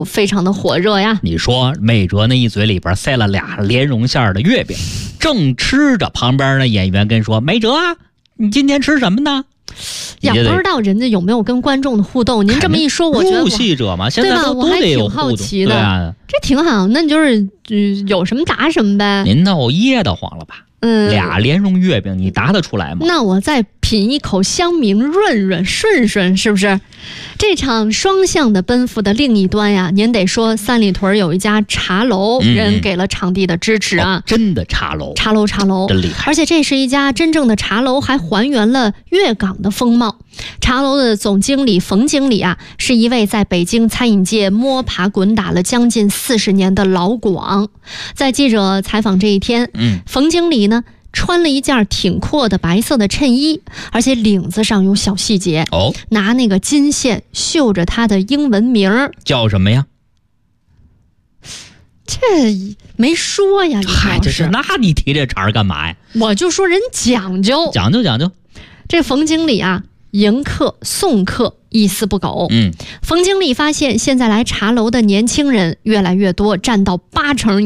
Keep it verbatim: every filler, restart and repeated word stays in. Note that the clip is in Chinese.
非常的火热呀。 你说美哲那一嘴里边塞了俩莲蓉馅的月饼，正吃着，旁边的演员跟说：“美哲啊，你今天吃什么呢？” 呀，不知道人家有没有跟观众的互动？您这么一说，我觉得入戏者嘛，现在都都得有互动，我还挺好奇的。 对啊， 这挺好。那你就是、嗯、有什么答什么呗。 您都噎得慌了吧？ 嗯， 俩莲蓉月饼，你答得出来吗？ 那我再品一口香茗润润顺顺，是不是？这场双向的奔赴的另一端呀，您得说三里屯有一家茶楼， 嗯、 人给了场地的支持啊， 哦、真的茶楼， 茶楼茶楼真厉害。 而且这是一家真正的茶楼，还还原了粤港的风貌。茶楼的总经理冯经理啊，是一位在北京餐饮界摸爬滚打了将近四十年的老广。在记者采访这一天， 嗯， 冯经理呢穿了一件挺阔的白色的衬衣，而且领子上有小细节哦， 拿那个金线绣着他的英文名叫什么呀？ 这没说呀， 嗨，这是那你提这茬干嘛呀？ 我就说人讲究， 讲究讲究。 这冯经理啊，迎客送客一丝不苟。 嗯， 冯经理发现现在来茶楼的年轻人越来越多，占到八成。